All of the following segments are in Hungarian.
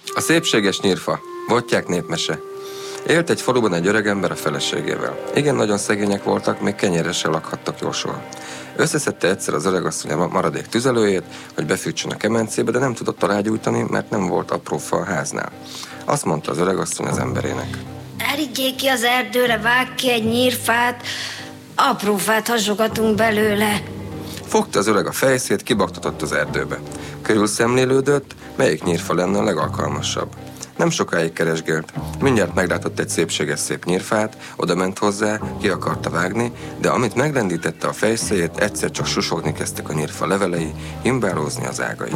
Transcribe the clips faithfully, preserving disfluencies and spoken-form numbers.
A szépséges nyírfa. Bottyák népmese. Élt egy faluban egy öregember a feleségével. Igen, nagyon szegények voltak, még kenyérre se lakhattak jósor. Összeszedte egyszer az öregasszony a maradék tüzelőjét, hogy befűtsön a kemencébe, de nem tudott alá gyújtani, mert nem volt apró fa a háznál. Azt mondta az öregasszony az emberének: Elígyék ki az erdőre, vágj ki egy nyírfát, apró fát hasogatunk belőle. Fogta az öreg a fejszét, kibaktatott az erdőbe. Körül szemlélődött, melyik nyírfa lenne a legalkalmasabb. Nem sokáig keresgélt. Mindjárt meglátott egy szépséges szép nyírfát, oda ment hozzá, ki akarta vágni, de amit megrendítette a fejszéjét, egyszer csak susogni kezdtek a nyírfa levelei, imbálózni az ágai.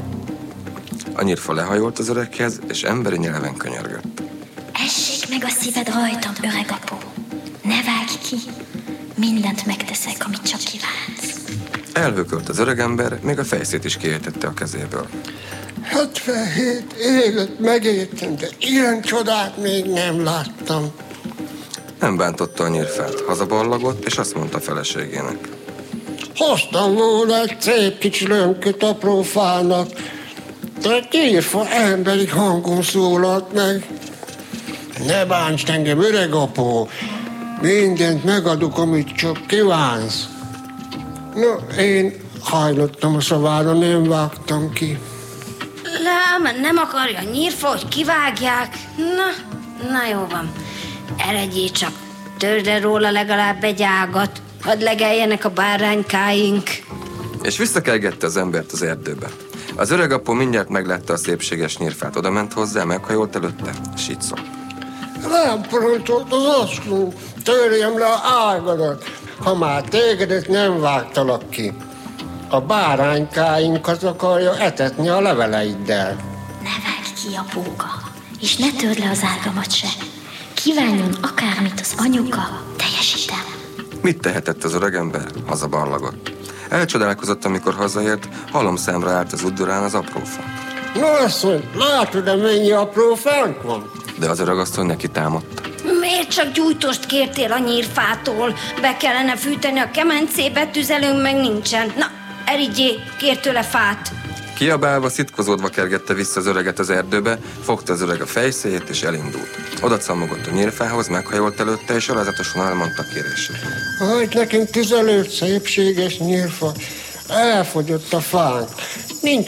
A nyírfa lehajolt az öreghez, és emberi nyelven könyörgött. Essék meg a szíved rajtam, öreg apó. Ne vágj ki, mindent megteszek, amit csak kívánsz. Elhökölt az öregember, még a fejszét is kiejtette a kezéből. hetvenhét évet megértem, de ilyen csodát még nem láttam. Nem bántotta a nyírfát, hazaballagott, és azt mondta feleségének: Hoztam volna egy szép kicsi lömköt apró fának, de egy nyírfa emberi hangon szólalt meg. Ne bánts engem, öreg apó, mindent megadok, amit csak kívánsz. No, én hajlottam a szavára, nem vágtam ki. Lám, nem akarja a nyírfa, hogy kivágják. Na, na jó van. Eredjél csak, törd el róla legalább egy ágat, hadd legeljenek a báránykáink. És visszakelgette az embert az erdőbe. Az öreg apó mindjárt meglátta a szépséges nyírfát, oda ment hozzá, meghajolt előtte, és így szólt: Nem parancsolt az asszony, törjem le a ágadat, ha már tégedet nem vágtalak ki. A báránykáinkat akarja etetni a leveleiddel. Ne vágj ki, apóka, és ne törd le az ágamat se. Kívánjon akármit az anyuka, teljesítem. Mit tehetett az öregember? Hazaballagott. Elcsodálkozott, amikor hazaért, halomszámra állt az udvarán az aprófa. No, asszony, látod-e, mennyi apró fánk van? De az öregasszony neki támadta. Miért csak gyújtost kértél a nyírfától? Be kellene fűteni a kemencébe, tüzelőnk meg nincsen. Na, Erigyé, kér tőle fát. Kiabálva, szitkozódva kergette vissza az öreget az erdőbe, fogta az öreg a fejszéjét és elindult. Oda cammogott a nyírfához, meghajolt előtte, és alázatosan elmondta kérését. Hagyd nekünk tüzelőt, szépséges nyírfa. Elfogyott a fánk.